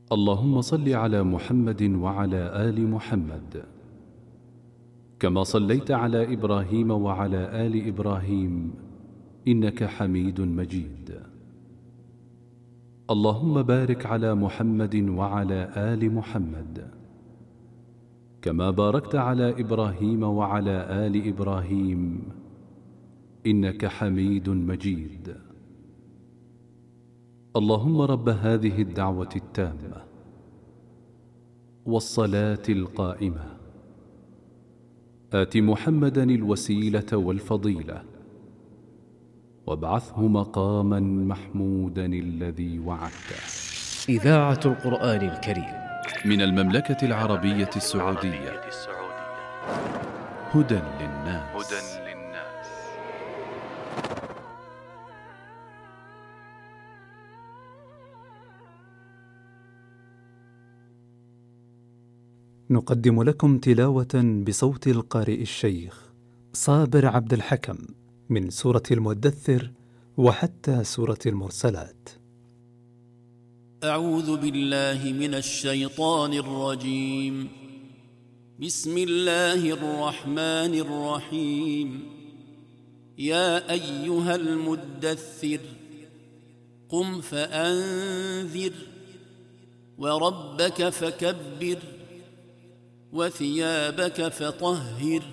اللهم صل على محمد وعلى آل محمد كما صليت على إبراهيم وعلى آل إبراهيم إنك حميد مجيد. اللهم بارك على محمد وعلى آل محمد كما باركت على إبراهيم وعلى آل إبراهيم إنك حميد مجيد. اللهم رب هذه الدعوة التامة والصلاة القائمة آت محمدا الوسيلة والفضيلة وابعثه مقاما محمودا الذي وعدته. إذاعة القرآن الكريم من المملكة العربية السعودية. هدى للناس. نقدم لكم تلاوة بصوت القارئ الشيخ صابر عبد الحكم من سورة المدثر وحتى سورة المرسلات. أعوذ بالله من الشيطان الرجيم. بسم الله الرحمن الرحيم. يا أيها المدثر قم فأنذر وربك فكبر وثيابك فطهر